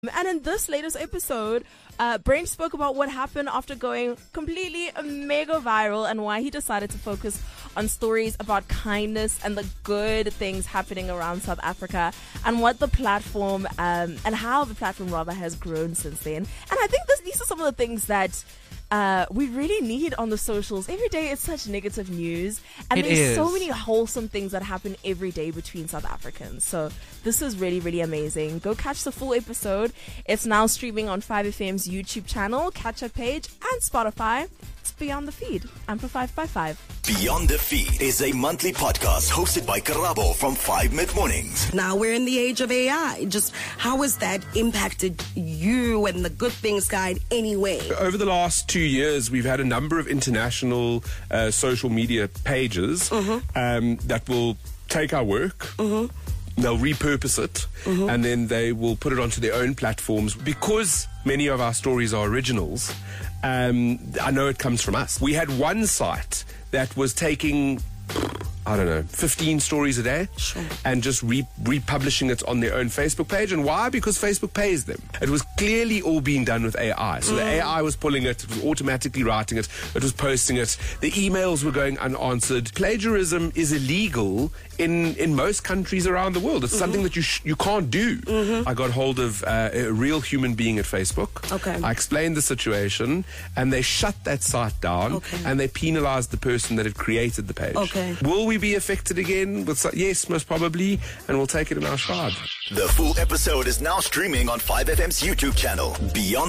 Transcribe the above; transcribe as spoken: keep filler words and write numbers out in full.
And in this latest episode, uh, Brent spoke about what happened after going completely mega viral and why he decided to focus on stories about kindness and the good things happening around South Africa and what the platform um, and how the platform rather has grown since then. And I think this, these are some of the things that Uh, we really need on the socials. Every day it's such negative news, and it there's is. so many wholesome things that happen every day between South Africans. So this is really, really amazing. Go catch the full episode. It's now streaming on five F M's YouTube channel, catch-up page, and Spotify. It's Beyond the Feed. I'm for five by five. Beyond the Feed is a monthly podcast hosted by Karabo from five Mid-Mornings. Now we're in the age of A I. Just how has that impacted you and the Good Things Guide anyway? Over the last two years, we've had a number of international uh, social media pages mm-hmm. um, that will take our work. Mm-hmm. They'll repurpose it, mm-hmm. and then they will put it onto their own platforms. Because many of our stories are originals, um, I know it comes from us. We had one site that was taking, I don't know, fifteen stories a day, sure. and just re- republishing it on their own Facebook page. And why? Because Facebook pays them. It was clearly all being done with A I. So mm. the A I was pulling it, it was automatically writing it, it was posting it. The emails were going unanswered. Plagiarism is illegal in, in most countries around the world. It's mm-hmm. something that you sh- you can't do. Mm-hmm. I got hold of uh, a real human being at Facebook. Okay. I explained the situation, and they shut that site down, okay. and they penalized the person that had created the page. Okay. Will we be affected again? With, yes, most probably, and we'll take it in our stride. The full episode is now streaming on five F M's YouTube channel, Beyond